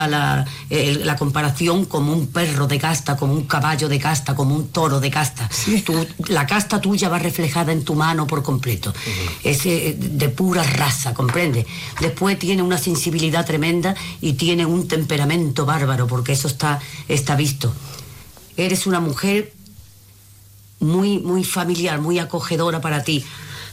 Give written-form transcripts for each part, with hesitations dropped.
la comparación como un perro de casta, como un caballo de casta, como un toro de casta. Sí. La casta tuya va reflejada en tu mano por completo. Es de pura raza, ¿comprende? Después tiene una sensibilidad tremenda y tiene un temperamento bárbaro, porque eso está visto. Eres una mujer muy, muy familiar, muy acogedora para ti.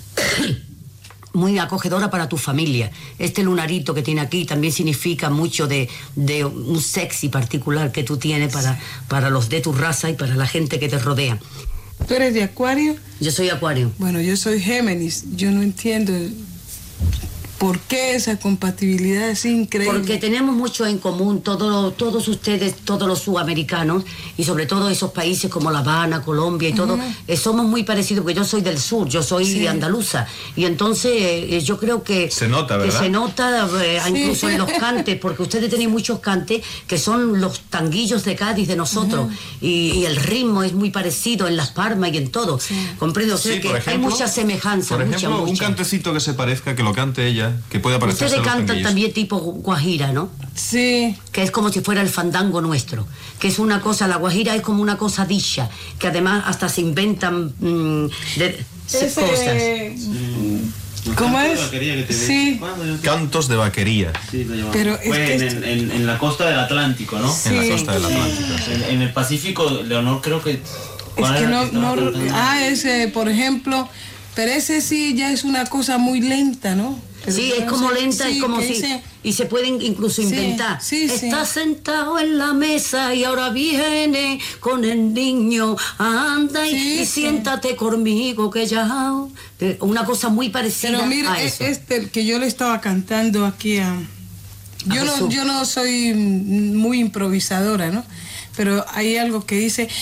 Muy acogedora para tu familia. Este lunarito que tiene aquí también significa mucho de un sexy particular que tú tienes para los de tu raza y para la gente que te rodea. ¿Tú eres de Acuario? Yo soy Acuario. Bueno, yo soy Géminis. Yo no entiendo por qué esa compatibilidad es increíble. Porque tenemos mucho en común, todos ustedes, todos los sudamericanos, y sobre todo esos países como La Habana, Colombia y todo, somos muy parecidos, porque yo soy del sur, yo soy andaluza, y entonces yo creo que... Se nota, ¿verdad? Que se nota incluso en los cantes, porque ustedes tenéis muchos cantes que son los tanguillos de Cádiz de nosotros, y el ritmo es muy parecido en Las Palmas y en todo. Comprendo, o sea, que ejemplo, hay mucha semejanza. Por ejemplo, un cantecito que se parezca, que lo cante ella, que puede parecerse. Ustedes cantan también tipo guajira, ¿no? Sí. Que es como si fuera el fandango nuestro, que es una cosa, la guajira es como una cosa dicha, que además hasta se inventan cosas. ¿Cómo es? Sí. Cantos de vaquería. Sí, pero fue en la costa del Atlántico, ¿no? Sí. En la costa del Atlántico. Sí. En el Pacífico, Leonor, creo que... Es que ese, por ejemplo, pero ese sí ya es una cosa muy lenta, ¿no? Sí, es como lenta, es como si... Y se pueden incluso inventar. Está sentado en la mesa y ahora viene con el niño. Anda y siéntate conmigo que ya... Una cosa muy parecida. Pero mira, a eso. Este que yo le estaba cantando aquí a... Yo no soy muy improvisadora, ¿no? Pero hay algo que dice...